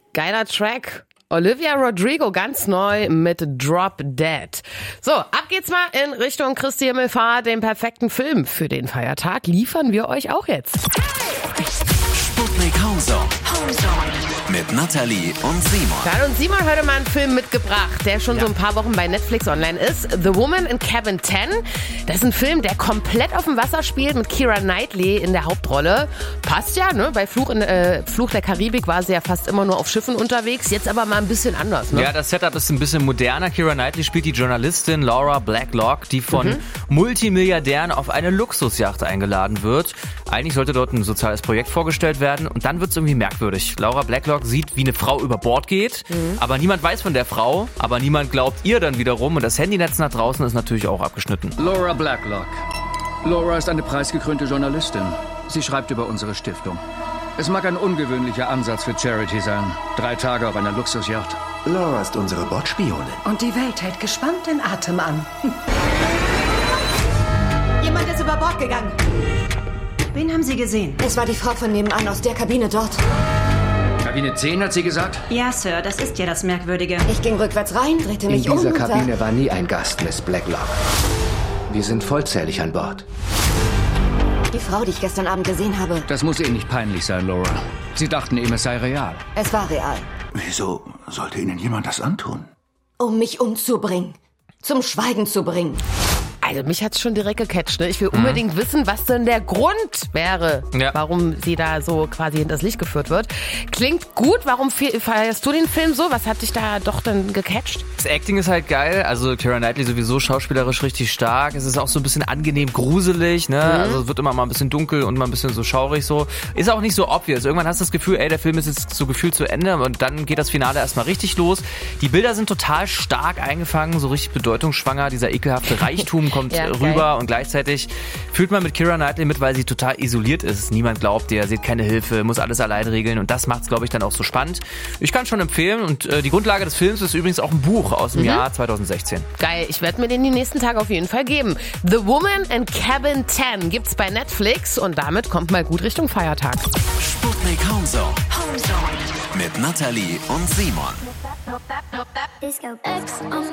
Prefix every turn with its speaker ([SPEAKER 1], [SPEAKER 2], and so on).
[SPEAKER 1] Geiler Track. Olivia Rodrigo ganz neu mit Drop Dead. So, ab geht's mal in Richtung Christi Himmelfahrt. Den perfekten Film für den Feiertag liefern wir euch auch jetzt.
[SPEAKER 2] Sputnik Homezone. Mit Nathalie und Simon.
[SPEAKER 1] Da hat uns Simon heute mal einen Film mitgebracht, der schon so ein paar Wochen bei Netflix online ist. The Woman in Cabin 10. Das ist ein Film, der komplett auf dem Wasser spielt mit Keira Knightley in der Hauptrolle. Passt ja, ne? Bei Fluch der Karibik war sie ja fast immer nur auf Schiffen unterwegs. Jetzt aber mal ein bisschen anders, ne?
[SPEAKER 3] Ja, das Setup ist ein bisschen moderner. Keira Knightley spielt die Journalistin Laura Blacklock, die von Multimilliardären auf eine Luxusjacht eingeladen wird. Eigentlich sollte dort ein soziales Projekt vorgestellt werden und dann wird es irgendwie merkwürdig. Laura Blacklock sieht, wie eine Frau über Bord geht, aber niemand weiß von der Frau, aber niemand glaubt ihr dann wiederum und das Handynetz nach draußen ist natürlich auch abgeschnitten.
[SPEAKER 4] Laura Blacklock. Laura ist eine preisgekrönte Journalistin. Sie schreibt über unsere Stiftung. Es mag ein ungewöhnlicher Ansatz für Charity sein. 3 Tage auf einer Luxusjacht.
[SPEAKER 5] Laura ist unsere Bordspionin.
[SPEAKER 6] Und die Welt hält gespannt den Atem an.
[SPEAKER 7] Jemand ist über Bord gegangen.
[SPEAKER 6] Wen haben Sie gesehen?
[SPEAKER 7] Es war die Frau von nebenan aus der Kabine dort.
[SPEAKER 4] Kabine 10, hat sie gesagt?
[SPEAKER 6] Ja, Sir, das ist ja das Merkwürdige.
[SPEAKER 7] Ich ging rückwärts rein, drehte mich
[SPEAKER 5] In dieser
[SPEAKER 7] um.
[SPEAKER 5] Kabine war nie ein Gast, Miss Blacklock. Wir sind vollzählig an Bord.
[SPEAKER 7] Die Frau, die ich gestern Abend gesehen habe.
[SPEAKER 4] Das muss Ihnen nicht peinlich sein, Laura. Sie dachten eben, es sei real.
[SPEAKER 7] Es war real.
[SPEAKER 5] Wieso sollte Ihnen jemand das antun?
[SPEAKER 7] Um mich umzubringen. Zum Schweigen zu bringen.
[SPEAKER 1] Also mich hat's schon direkt gecatcht. Ne? Ich will unbedingt wissen, was denn der Grund wäre, warum sie da so quasi hinters Licht geführt wird. Klingt gut. Warum feierst du den Film so? Was hat dich da doch dann gecatcht?
[SPEAKER 3] Das Acting ist halt geil. Also Keira Knightley sowieso schauspielerisch richtig stark. Es ist auch so ein bisschen angenehm gruselig. Ne? Also es wird immer mal ein bisschen dunkel und mal ein bisschen so schaurig so. Ist auch nicht so obvious. Irgendwann hast du das Gefühl, der Film ist jetzt so gefühlt zu Ende und dann geht das Finale erstmal richtig los. Die Bilder sind total stark eingefangen, so richtig bedeutungsschwanger. Dieser ekelhafte Reichtum kommt rüber geil. Und gleichzeitig fühlt man mit Keira Knightley mit, weil sie total isoliert ist. Niemand glaubt ihr, sie hat keine Hilfe, muss alles allein regeln und das macht's, glaube ich, dann auch so spannend. Ich kann schon empfehlen und die Grundlage des Films ist übrigens auch ein Buch aus dem Jahr 2016.
[SPEAKER 1] Geil, ich werde mir den die nächsten Tage auf jeden Fall geben. The Woman in Cabin 10 gibt's bei Netflix und damit kommt mal gut Richtung Feiertag.
[SPEAKER 2] Sputnik Homezone. Mit Nathalie und Simon.